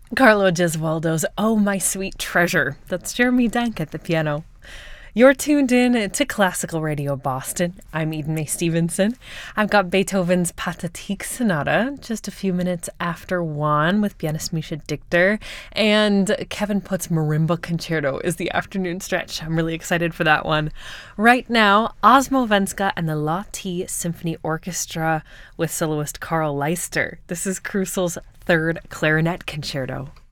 Carlo Gesualdo's Oh My Sweet Treasure. That's Jeremy Dank at the piano. You're tuned in to Classical Radio Boston. I'm Eden May Stevenson. I've got Beethoven's Pathetique Sonata just a few minutes after 1 with pianist Misha Dichter, and Kevin Putt's Marimba Concerto is the afternoon stretch. I'm really excited for that one. Right now, Osmo Venska and the La T Symphony Orchestra with soloist Carl Leister. This is Krussel's third clarinet concerto.